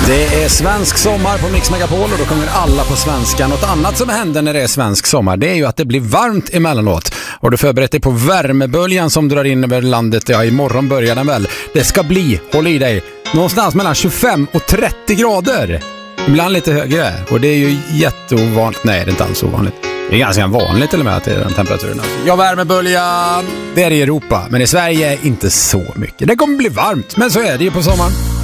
Det är svensk sommar på Mix Megapol och då kommer alla på svenska. Något annat som händer när det är svensk sommar, det är ju att det blir varmt emellanåt. Och du förberett dig på värmeböljan som drar in över landet. Ja, imorgon börjar den väl. Det ska bli, håll i dig, någonstans mellan 25 och 30 grader. Ibland lite högre. Och det är ju jätteovanligt. Nej, det är inte alls ovanligt. Det är ganska vanligt till och med att det är den temperaturen. Ja, värmeböljan, det är i Europa. Men i Sverige inte så mycket. Det kommer bli varmt, men så är det ju på sommaren.